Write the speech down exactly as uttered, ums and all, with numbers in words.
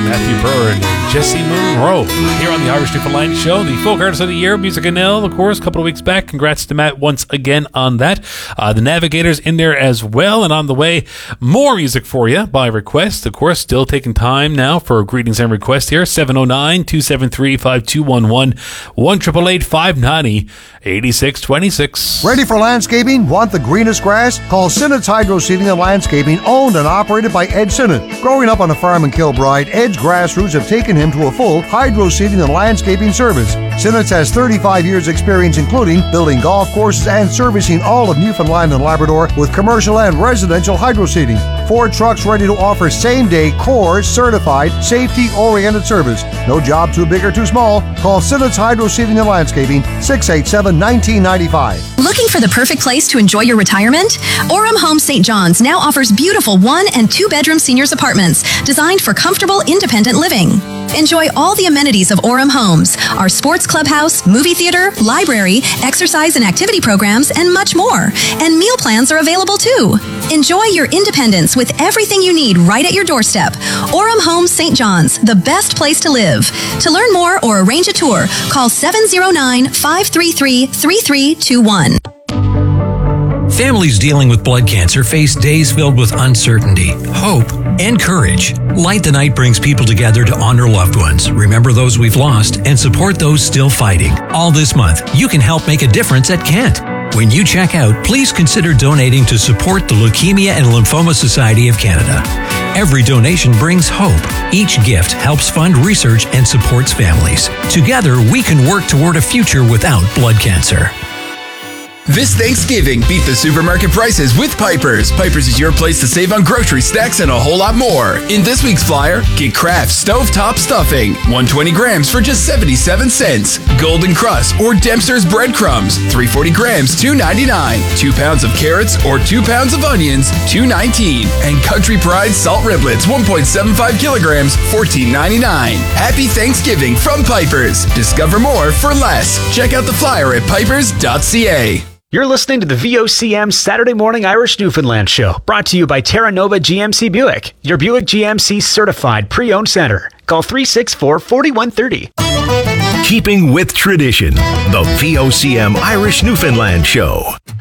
Matthew Byrd and Jesse Monroe here on the Irish Newfoundland Show, the Folk Artist of the Year, Music and Nell, of course, a couple of weeks back. Congrats to Matt once again on that. Uh, the Navigators in there as well, and on the way, more music for you by request. Of course, still taking time now for greetings and requests here. seven oh nine, two seven three, five two one one, one eight eight eight, five nine zero, eight six two six. Ready for landscaping? Want the greenest grass? Call Sinnott's Hydro Seeding and Landscaping, owned and operated by Ed Sinnott. Growing up on a farm in Kilbride, Ed's grassroots have taken him to a full hydro seeding and landscaping service. Sinnott's has thirty-five years experience, including building golf courses and servicing all of Newfoundland and Labrador with commercial and residential hydro seeding. Four trucks ready to offer same-day core certified safety-oriented service. No job too big or too small. Call Sinnott's Hydro Seeding and Landscaping, six eight seven, one nine nine five. Looking for the perfect place to enjoy your retirement? Orem Homes Saint John's now offers beautiful one and two bedroom seniors apartments designed for comfortable, independent living. Enjoy all the amenities of Orem Homes, our sports clubhouse, movie theater, library, exercise and activity programs, and much more. And meal plans are available too. Enjoy your independence with everything you need right at your doorstep. Orem Homes Saint John's, the best place to live. To learn more or arrange a tour, call seven oh nine, five three three, three three two one. Families dealing with blood cancer face days filled with uncertainty, hope, and courage. Light the Night brings people together to honor loved ones, remember those we've lost, and support those still fighting. All this month, you can help make a difference at Kent. When you check out, please consider donating to support the Leukemia and Lymphoma Society of Canada. Every donation brings hope. Each gift helps fund research and supports families. Together, we can work toward a future without blood cancer. This Thanksgiving, beat the supermarket prices with Piper's. Piper's is your place to save on grocery snacks and a whole lot more. In this week's flyer, get Kraft Stovetop Stuffing, one hundred twenty grams for just seventy-seven cents. Golden Crust or Dempster's Breadcrumbs, three hundred forty grams, two ninety-nine. Two pounds of carrots or two pounds of onions, two nineteen. And Country Pride Salt Riblets, one point seven five kilograms, fourteen ninety-nine. Happy Thanksgiving from Piper's. Discover more for less. Check out the flyer at pipers dot c a. You're listening to the V O C M Saturday Morning Irish Newfoundland Show, brought to you by Terra Nova G M C Buick, your Buick G M C certified pre-owned center. Call three six four, four one three zero. Keeping with tradition, the V O C M Irish Newfoundland Show.